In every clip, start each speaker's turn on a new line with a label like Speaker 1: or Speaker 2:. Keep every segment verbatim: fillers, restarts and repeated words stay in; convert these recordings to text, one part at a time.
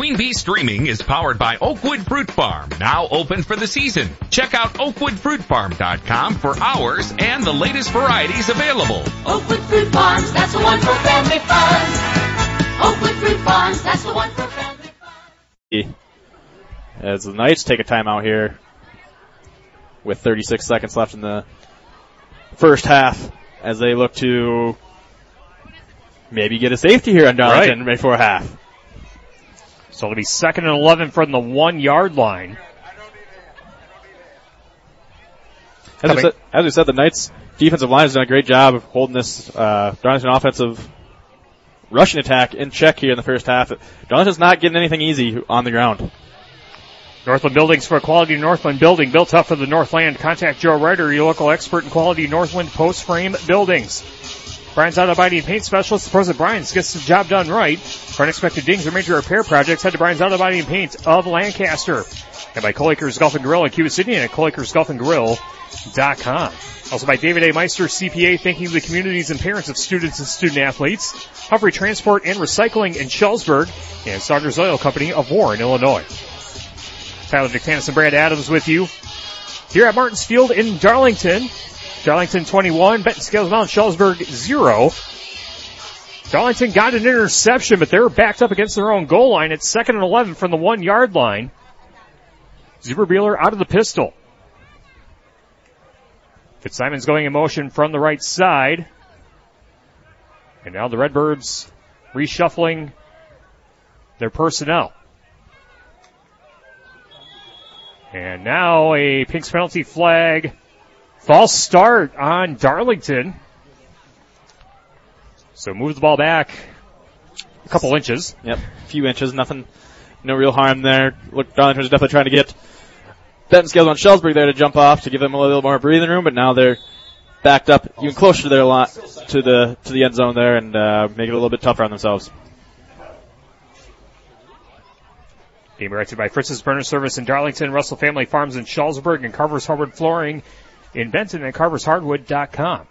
Speaker 1: Queen Bee Streaming is powered by Oakwood Fruit Farm, now open for the season. Check out oakwood fruit farm dot com for hours and the latest varieties available.
Speaker 2: Oakwood Fruit Farms, that's the one for family fun. Oakwood Fruit Farms, that's the one for family fun.
Speaker 3: As the Knights take a timeout here with thirty-six seconds left in the first half as they look to maybe get a safety here on Darlington right before half.
Speaker 4: So it'll be second and eleven from the one-yard line.
Speaker 3: As we, said, as we said, the Knights' defensive line has done a great job of holding this uh, Darlington offensive rushing attack in check here in the first half. Darlington's not getting anything easy on the ground.
Speaker 4: Northland Buildings for a quality Northland building built up for the Northland. Contact Joe Ryder, your local expert in quality Northland post frame buildings. Brian's Auto Body and Paint Specialist, the pros at Brian's, gets the job done right. For unexpected dings or major repair projects, head to Brian's Auto Body and Paint of Lancaster. And by Colacres Golf and Grill in Cuba City and at colacres golf and grill dot com. Also by David A. Meister, C P A, thanking the communities and parents of students and student athletes. Humphrey Transport and Recycling in Schellsburg. And Saunders Oil Company of Warren, Illinois. Tyler DeCanis and Brad Adams with you here at Martins Field in Darlington. Darlington twenty-one, Benton Scales Mountain, Schellsburg zero. Darlington got an interception, but they're backed up against their own goal line. It's second and eleven from the one-yard line. Zuberbuehler out of the pistol. Fitzsimon's going in motion from the right side. And now the Redbirds reshuffling their personnel. And now a Pinks penalty flag. False start on Darlington. So move the ball back a couple inches.
Speaker 3: Yep, a few inches, nothing, no real harm there. Look, Darlington was definitely trying to get Benton Scales on Schellsburg there to jump off to give them a little more breathing room, but now they're backed up even closer to their lot, to the to the end zone there and uh, make it a little bit tougher on themselves.
Speaker 4: Being directed by Fritz's Burner Service in Darlington, Russell Family Farms in Schellsburg, and Carver's Hardwood Flooring in Benton at carvers hardwood dot com.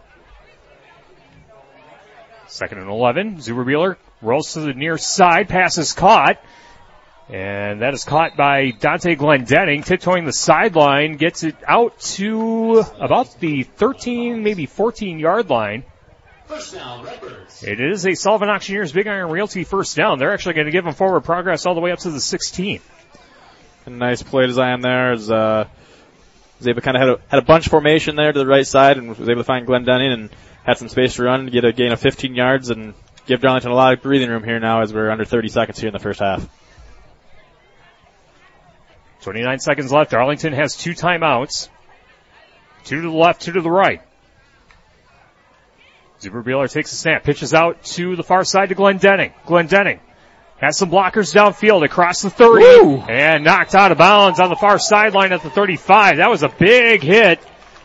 Speaker 4: Second and eleven. Zuberbuehler rolls to the near side. Pass is caught. And that is caught by Dante Glendenning, tiptoeing the sideline, gets it out to about the thirteen, maybe fourteen-yard line.
Speaker 5: First down, Redbirds.
Speaker 4: It is a Sullivan Auctioneers Big Iron Realty first down. They're actually going to give them forward progress all the way up to the sixteen.
Speaker 3: A nice play design there as uh, was able to kind of had a, had a bunch formation there to the right side and was able to find Glendenning and had some space to run to get a gain of fifteen yards and give Darlington a lot of breathing room here now as we're under thirty seconds here in the first half.
Speaker 4: twenty-nine seconds left. Darlington has two timeouts. Two to the left, two to the right. Zuberbuehler takes a snap, pitches out to the far side to Glendenning. Glendenning has some blockers downfield across the thirty. Woo! And knocked out of bounds on the far sideline at the thirty-five. That was a big hit.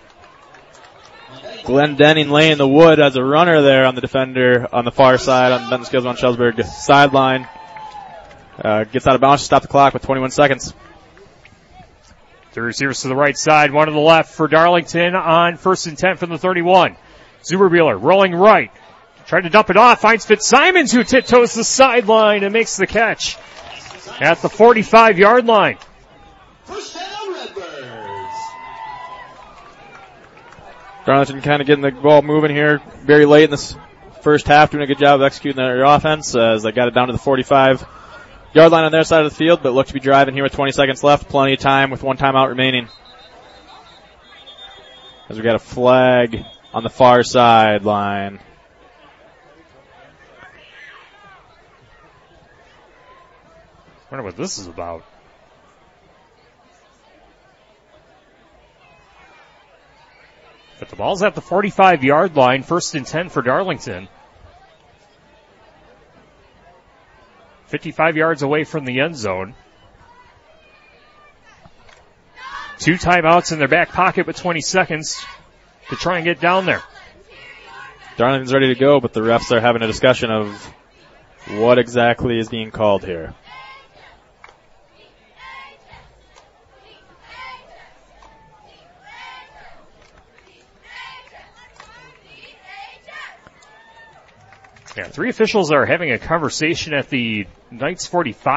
Speaker 3: Glendenning laying the wood as a runner there on the defender on the far side on Benton Scales on Schellsburg sideline. Uh, gets out of bounds to stop the clock with twenty-one seconds.
Speaker 4: Three receivers to the right side, one to the left for Darlington on first and ten from the thirty-one. Zuberbuehler rolling right. Trying to dump it off. Finds Fitzsimons who tiptoes the sideline and makes the catch at the forty-five-yard line.
Speaker 5: First down, Redbirds.
Speaker 3: Darlington kind of getting the ball moving here very late in this first half, doing a good job of executing their offense as they got it down to the forty-five-yard line on their side of the field, but look to be driving here with twenty seconds left. Plenty of time with one timeout remaining. As we got a flag on the far sideline.
Speaker 4: I wonder what this is about. But the ball's at the forty-five-yard line, first and ten for Darlington. fifty-five yards away from the end zone. Two timeouts in their back pocket with twenty seconds to try and get down there.
Speaker 3: Darlington's ready to go, but the refs are having a discussion of what exactly is being called here.
Speaker 4: Yeah, three officials are having a conversation at the Knights forty-five.